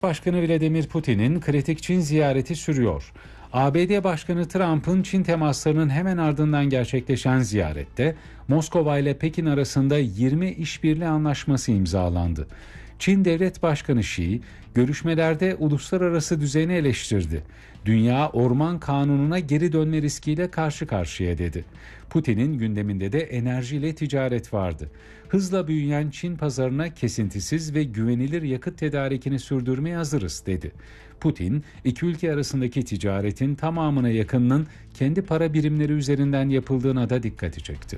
Başkanı Vladimir Putin'in kritik Çin ziyareti sürüyor. ABD Başkanı Trump'ın Çin temaslarının hemen ardından gerçekleşen ziyarette Moskova ile Pekin arasında 20 işbirliği anlaşması imzalandı. Çin Devlet Başkanı Xi, görüşmelerde uluslararası düzeni eleştirdi. Dünya orman kanununa geri dönme riskiyle karşı karşıya dedi. Putin'in gündeminde de enerji ile ticaret vardı. Hızla büyüyen Çin pazarına kesintisiz ve güvenilir yakıt tedarikini sürdürmeye hazırız dedi. Putin, iki ülke arasındaki ticaretin tamamına yakınının kendi para birimleri üzerinden yapıldığına da dikkati çekti.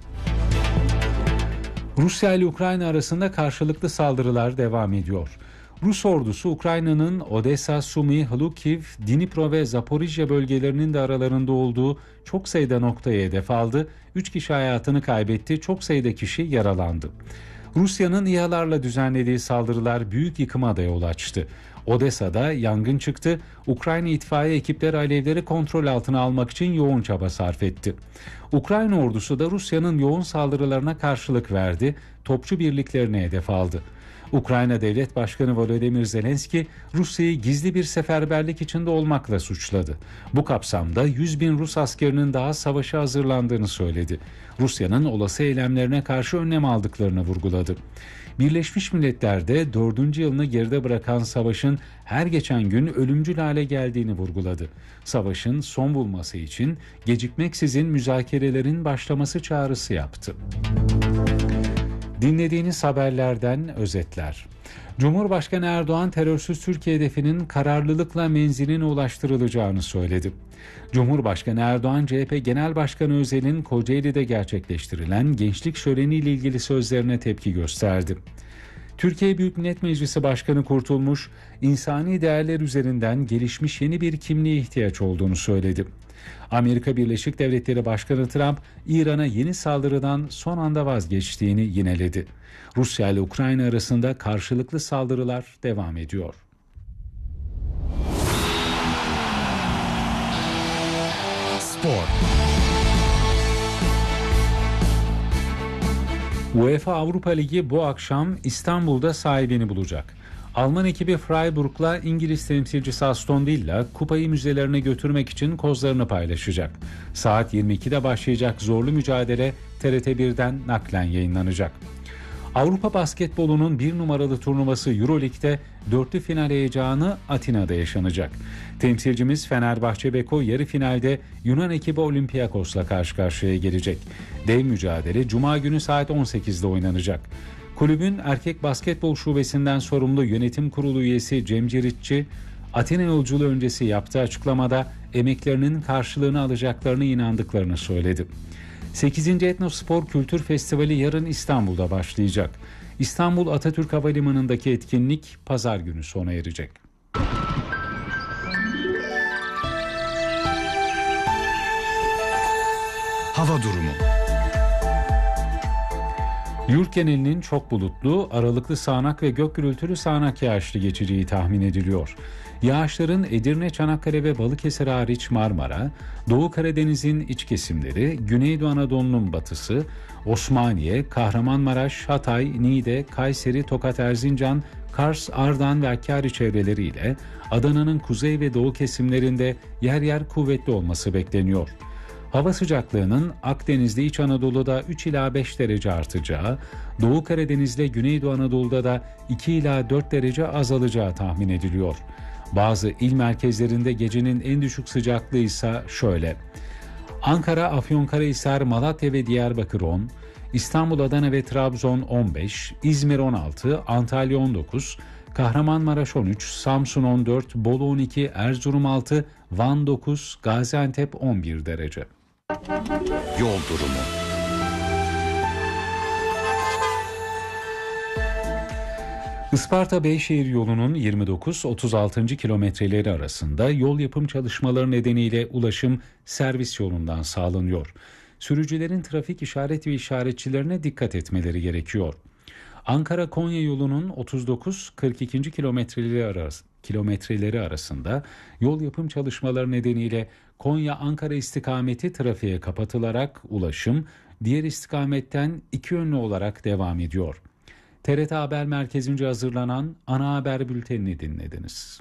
Rusya ile Ukrayna arasında karşılıklı saldırılar devam ediyor. Rus ordusu Ukrayna'nın Odessa, Sumy, Hlukhiv, Dnipro ve Zaporijya bölgelerinin de aralarında olduğu çok sayıda noktaya hedef aldı. 3 kişi hayatını kaybetti, çok sayıda kişi yaralandı. Rusya'nın İHA'larla düzenlediği saldırılar büyük yıkıma da yol açtı. Odessa'da yangın çıktı. Ukrayna itfaiye ekipleri alevleri kontrol altına almak için yoğun çaba sarf etti. Ukrayna ordusu da Rusya'nın yoğun saldırılarına karşılık verdi. Topçu birliklerini hedef aldı. Ukrayna Devlet Başkanı Volodymyr Zelenski, Rusya'yı gizli bir seferberlik içinde olmakla suçladı. Bu kapsamda 100.000 Rus askerinin daha savaşa hazırlandığını söyledi. Rusya'nın olası eylemlerine karşı önlem aldıklarını vurguladı. Birleşmiş Milletler'de 4. yılını geride bırakan savaşın her geçen gün ölümcül hale geldiğini vurguladı. Savaşın son bulması için gecikmeksizin müzakerelerin başlaması çağrısı yaptı. Dinlediğiniz haberlerden özetler. Cumhurbaşkanı Erdoğan terörsüz Türkiye hedefinin kararlılıkla menziline ulaştırılacağını söyledi. Cumhurbaşkanı Erdoğan, CHP Genel Başkanı Özel'in Kocaeli'de gerçekleştirilen gençlik şöleniyle ilgili sözlerine tepki gösterdi. Türkiye Büyük Millet Meclisi Başkanı Kurtulmuş, insani değerler üzerinden gelişmiş yeni bir kimliğe ihtiyaç olduğunu söyledi. Amerika Birleşik Devletleri Başkanı Trump, İran'a yeni saldırıdan son anda vazgeçtiğini yineledi. Rusya ile Ukrayna arasında karşılıklı saldırılar devam ediyor. Spor. UEFA Avrupa Ligi bu akşam İstanbul'da sahibini bulacak. Alman ekibi Freiburg'la İngiliz temsilcisi Aston Villa kupayı müzelerine götürmek için kozlarını paylaşacak. Saat 22'de başlayacak zorlu mücadele TRT1'den naklen yayınlanacak. Avrupa basketbolunun bir numaralı turnuvası Euroleague'de dörtlü final heyecanı Atina'da yaşanacak. Temsilcimiz Fenerbahçe Beko yarı finalde Yunan ekibi Olympiakos'la karşı karşıya gelecek. Dev mücadele Cuma günü saat 18'de oynanacak. Kulübün erkek basketbol şubesinden sorumlu yönetim kurulu üyesi Cem Ciritçi, Atina yolculuğu öncesi yaptığı açıklamada emeklerinin karşılığını alacaklarına inandıklarını söyledi. 8. Etnospor Kültür Festivali yarın İstanbul'da başlayacak. İstanbul Atatürk Havalimanı'ndaki etkinlik pazar günü sona erecek. Hava durumu. Yurt genelinin çok bulutlu, aralıklı sağanak ve gök gürültülü sağanak yağışlı geçeceği tahmin ediliyor. Yağışların Edirne, Çanakkale ve Balıkesir hariç Marmara, Doğu Karadeniz'in iç kesimleri, Güneydoğu Anadolu'nun batısı, Osmaniye, Kahramanmaraş, Hatay, Niğde, Kayseri, Tokat, Erzincan, Kars, Ardahan ve Hakkari çevreleriyle Adana'nın kuzey ve doğu kesimlerinde yer yer kuvvetli olması bekleniyor. Hava sıcaklığının Akdeniz'de İç Anadolu'da 3 ila 5 derece artacağı, Doğu Karadeniz'de Güneydoğu Anadolu'da da 2 ila 4 derece azalacağı tahmin ediliyor. Bazı il merkezlerinde gecenin en düşük sıcaklığı ise şöyle: Ankara, Afyonkarahisar, Malatya ve Diyarbakır 10, İstanbul, Adana ve Trabzon 15, İzmir 16, Antalya 19, Kahramanmaraş 13, Samsun 14, Bolu 12, Erzurum 6, Van 9, Gaziantep 11 derece. Yol durumu. Isparta-Beyşehir yolunun 29-36. kilometreleri arasında yol yapım çalışmaları nedeniyle ulaşım servis yolundan sağlanıyor. Sürücülerin trafik işaret ve işaretçilerine dikkat etmeleri gerekiyor. Ankara-Konya yolunun 39-42. kilometreleri arasında yol yapım çalışmaları nedeniyle Konya-Ankara istikameti trafiğe kapatılarak ulaşım diğer istikametten iki yönlü olarak devam ediyor. TRT Haber Merkezi'nce hazırlanan ana haber bültenini dinlediniz.